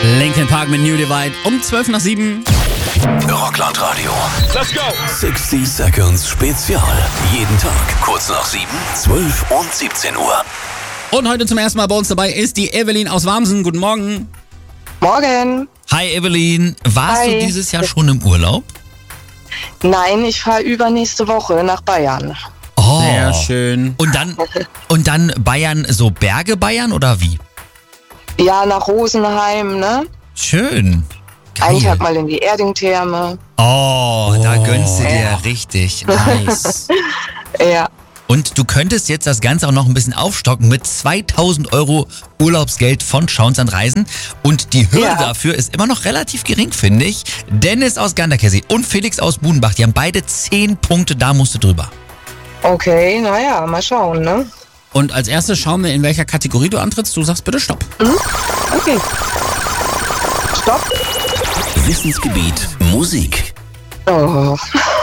Linkin Park mit New Divide um 7:12. Rockland Radio. Let's go! 60 Seconds Spezial. Jeden Tag kurz nach 7, 12 und 17 Uhr. Und heute zum ersten Mal bei uns dabei ist die Evelyn aus Wamsen. Guten Morgen. Morgen. Hi Evelyn, warst Hi. du dieses Jahr schon im Urlaub? Nein, ich fahre übernächste Woche nach Bayern. Oh. Sehr schön. Und dann Bayern, so Berge Bayern oder wie? Ja, nach Rosenheim, ne? Schön. Einen Geil. Tag mal in die Erding-Therme. Oh, da gönnst du dir richtig. Nice. Ja. Und du könntest jetzt das Ganze auch noch ein bisschen aufstocken mit 2.000 € Urlaubsgeld von Schauns an Reisen. Und die Hürde dafür ist immer noch relativ gering, finde ich. Dennis aus Ganderkesee und Felix aus Budenbach, die haben beide 10 Punkte, da musst du drüber. Okay, naja, mal schauen, ne? Und als erstes schauen wir, in welcher Kategorie du antrittst. Du sagst bitte Stopp. Okay. Stopp. Wissensgebiet Musik. Oh.